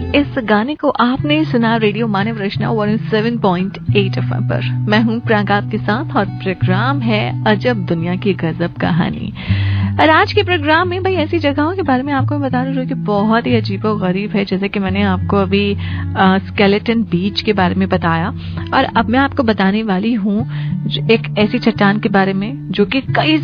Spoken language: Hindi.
इस गाने को आपने सुना रेडियो मानव रचना 107.8 एफएम पर। मैं हूं प्रांक आपके साथ और प्रोग्राम है अजब दुनिया की गजब कहानी। और आज के प्रोग्राम में भाई ऐसी जगहों के बारे में आपको मैं बता रही हूँ जो कि बहुत ही अजीबो गरीब है। जैसे कि मैंने आपको अभी स्केलेटन बीच के बारे में बताया, और अब मैं आपको बताने वाली हूँ एक ऐसी चट्टान के बारे में जो कि कई